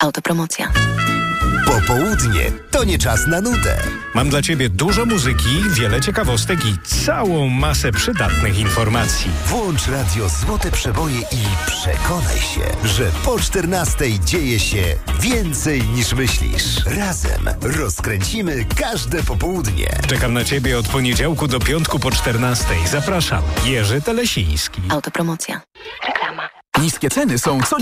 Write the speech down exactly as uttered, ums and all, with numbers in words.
Autopromocja. Popołudnie to nie czas na nudę. Mam dla Ciebie dużo muzyki, wiele ciekawostek i całą masę przydatnych informacji. Włącz radio Złote Przeboje i przekonaj się, że po czternastej dzieje się więcej niż myślisz. Razem rozkręcimy każde popołudnie. Czekam na Ciebie od poniedziałku do piątku po czternastej. Zapraszam. Jerzy Telesiński. Autopromocja. Reklama. Niskie ceny są co